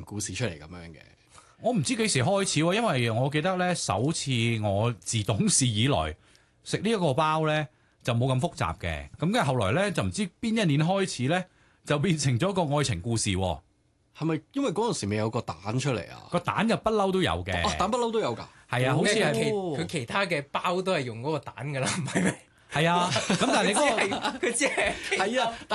故事出嚟咁樣嘅。 我唔知幾時開始喎，因為我記得咧首次我自懂事以來食呢一個包咧就冇咁複雜嘅，咁跟住後來咧就唔知邊一年開始咧就變成咗個愛情故事喎。 係咪因為嗰陣時未有個蛋出嚟啊？ 個蛋就不嬲都有嘅， 蛋不嬲都有㗎。 係啊，好似係佢其他嘅包都係用嗰個蛋㗎啦，唔係咩？ 係啊，咁但係你嗰個佢只係係啊，